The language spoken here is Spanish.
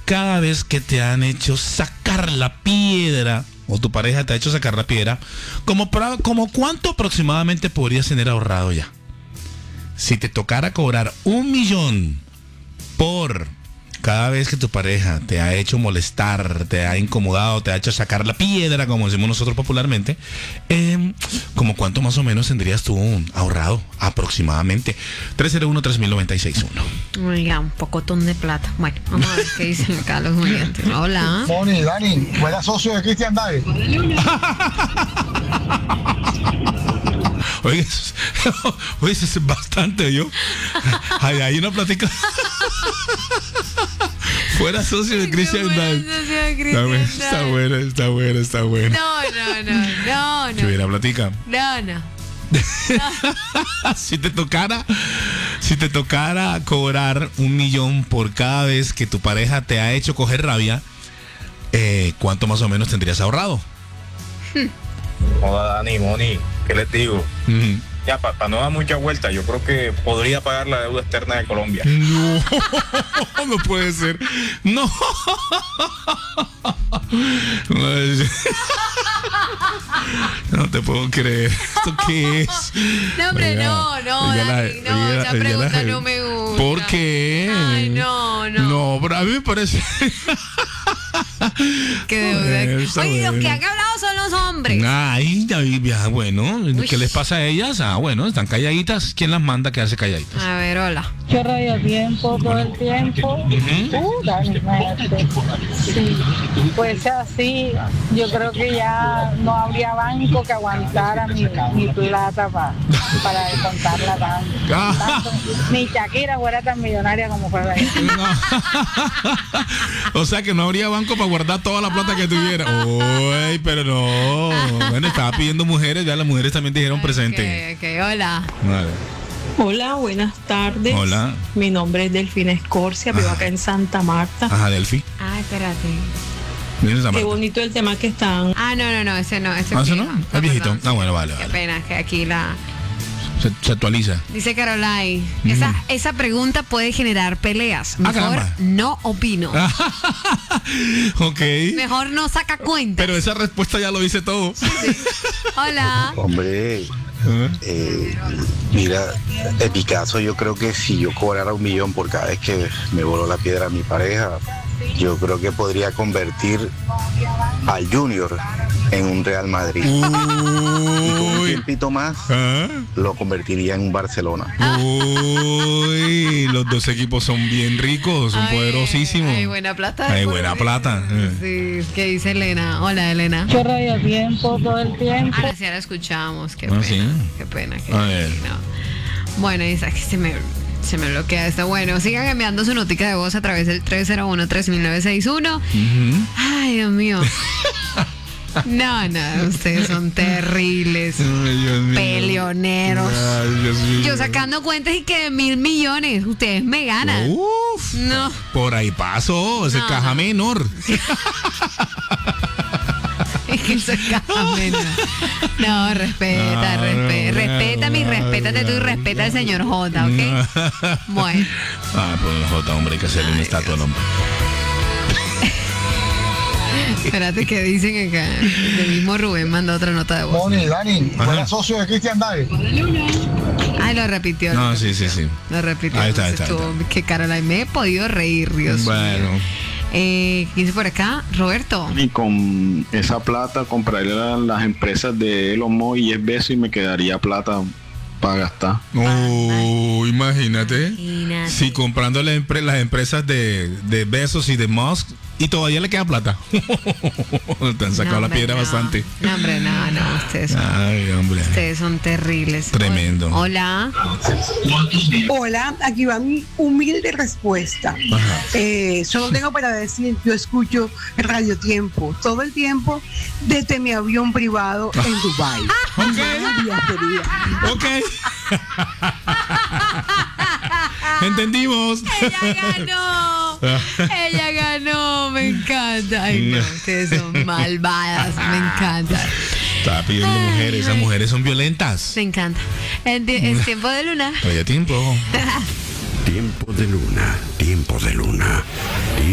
cada vez que te han hecho sacar la piedra, o tu pareja te ha hecho sacar la piedra, como cuánto aproximadamente podrías tener ahorrado ya? Si te tocara cobrar 1 millón por cada vez que tu pareja te ha hecho molestar, te ha incomodado, te ha hecho sacar la piedra, como decimos nosotros popularmente, ¿como cuánto más o menos tendrías tú ahorrado aproximadamente? 301-3096-1. Oiga, un pocotón de plata. Bueno, vamos a ver qué dicen acá los oyentes. Hola. Moni, Dani, fuera socio de Cristian David. Oye, eso es bastante, yo. Hay una plática. Fuera socio de Cristian David. Está bueno. No. Si hubiera plática. No. Si te tocara cobrar 1 millón por cada vez que tu pareja te ha hecho coger rabia, ¿cuánto más o menos tendrías ahorrado? Joda, Dani, Moni, ¿qué les digo? Uh-huh. Ya, para no dar mucha vuelta, yo creo que podría pagar la deuda externa de Colombia. No puede ser. No. No te puedo creer. ¿Esto qué es? No, hombre, no, Dani, esa pregunta no me gusta. ¿Por qué? Ay, no. No, pero a mí me parece... Qué deuda. Oye, los que han hablado son los hombres. Ay, bueno, ¿qué les pasa a ellas? Bueno, están calladitas. ¿Quién las manda a quedarse calladitas? A ver, hola. Yo radio tiempo todo el tiempo. Dani, sí. Pues así, yo creo que ya no habría banco que aguantara mi plata para descontarla tanto. Ni Shakira fuera tan millonaria como fue la O sea que no habría banco para guardar toda la plata que tuviera. Uy, pero no. Bueno, estaba pidiendo mujeres, ya las mujeres también dijeron presente. Ok, hola. Vale. Hola, buenas tardes. Hola. Mi nombre es Delfina Escorcia, vivo acá en Santa Marta. Ajá, Delfi. Ah, espérate. Qué bonito el tema que están. Ah, no, ese no. Ese ¿Ese no? ¿Es viejito? Perdón, Ah, bueno, vale. Qué pena que aquí se actualiza. Dice Caroline, esa pregunta puede generar peleas. Mejor no opino. Ok. Mejor no saca cuenta. Pero esa respuesta ya lo dice todo. Sí. Hola. Hombre, mira, en mi caso yo creo que si yo cobrara 1 millón por cada vez que me voló la piedra a mi pareja, yo creo que podría convertir al Junior en un Real Madrid. Y con un tiempito más lo convertiría en un Barcelona. Uy, los dos equipos son bien ricos, son poderosísimos. Hay buena plata. Hay buena plata. Sí, ¿qué dice Elena? Hola, Elena. Yo radio tiempo todo el tiempo. Ahora sí la escuchamos. Qué pena. ¿Sí? Qué pena. A ver. No. Bueno, Isa, que se me bloquea esto. Bueno, sigan enviando su notica de voz a través del 301-31961. Ay, Dios mío. No, ustedes son terribles. Ay, Dios mío. Peleoneros. Ay, Dios mío. Yo sacando cuentas y que 1.000 millones. Ustedes me ganan. Uf, no. Por ahí pasó, ese caja menor. Es que eso es caja menor. No, respétame y respétate tú y respeta al señor J, ¿ok? Bueno. Pues J, hombre, hay que hacerle una estatua al hombre. Espérate, ¿qué dicen acá? El mismo Rubén manda otra nota de voz. Moni, Dani, fuera socio de Cristian David. Ay, lo repitió. No, sí. Lo repitió. Ahí está. Que Caroline, me he podido reír, Dios Bueno. mío. ¿Qué dice por acá? Roberto. Y con esa plata compraría las empresas de Elon Musk y es beso y me quedaría plata para gastar. Imagínate. Sí, comprando las empresas de Bezos y de Musk y todavía le queda plata. Te han sacado la piedra bastante. No, hombre, no. Ustedes son terribles. Tremendo. Hola. Hola, aquí va mi humilde respuesta. Solo tengo para decir, yo escucho Radio Tiempo todo el tiempo desde mi avión privado en Dubái. Ok. Entendimos. Ella ganó, me encanta. Ay, no, ustedes son malvadas, me encanta. Estaba pidiendo mujeres, esas mujeres son violentas. Me encanta. Es tiempo de luna. Oye, tiempo. Tiempo de luna.